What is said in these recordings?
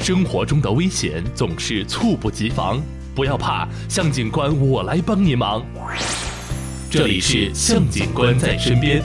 生活中的危险总是猝不及防，不要怕，向警官我来帮你忙。这里是向警官在身边。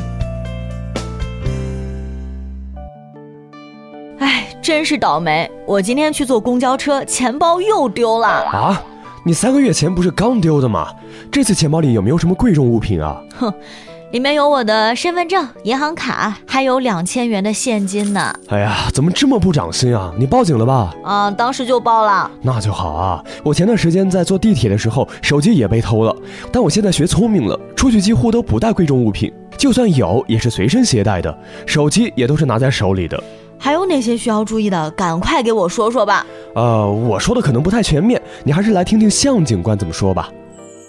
真是倒霉，我今天去坐公交车，钱包又丢了啊！你3个月前不是刚丢的吗？这次钱包里有没有什么贵重物品啊？ 哼，里面有我的身份证、银行卡，还有2000元的现金呢。 哎呀，怎么这么不长心啊？你报警了吧？ 当时就报了。 那就好啊。我前段时间在坐地铁的时候，手机也被偷了，但我现在学聪明了，出去几乎都不带贵重物品，就算有也是随身携带的，手机也都是拿在手里的。 还有哪些需要注意的？赶快给我说说吧。 我说的可能不太全面，你还是来听听向警官怎么说吧。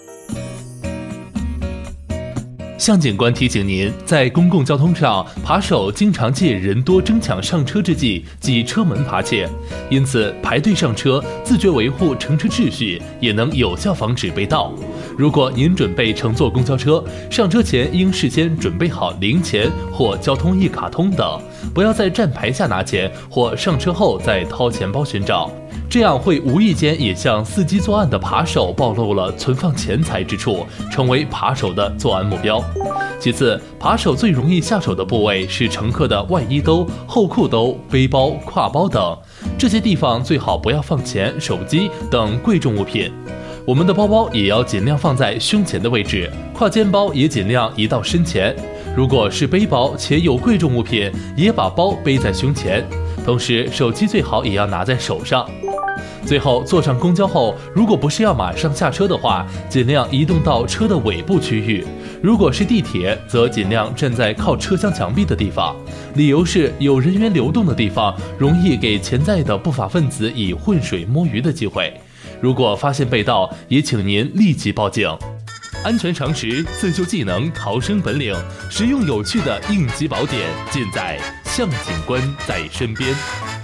向警官提醒您，在公共交通上，扒手经常借人多争抢上车之际挤车门扒窃，因此排队上车，自觉维护乘车秩序，也能有效防止被盗。如果您准备乘坐公交车，上车前应事先准备好零钱或交通一卡通等，不要在站牌下拿钱或上车后再掏钱包寻找，这样会无意间也向伺机作案的扒手暴露了存放钱财之处，成为扒手的作案目标。其次，扒手最容易下手的部位是乘客的外衣兜、后裤兜、背包、挎包等，这些地方最好不要放钱、手机等贵重物品。我们的包包也要尽量放在胸前的位置，挎肩包也尽量移到身前。如果是背包且有贵重物品，也把包背在胸前，同时手机最好也要拿在手上。最后，坐上公交后，如果不是要马上下车的话，尽量移动到车的尾部区域；如果是地铁，则尽量站在靠车厢墙壁的地方。理由是有人员流动的地方，容易给潜在的不法分子以浑水摸鱼的机会。如果发现被盗，也请您立即报警。安全常识、自救技能、逃生本领，实用有趣的应急宝典，尽在向警官在身边。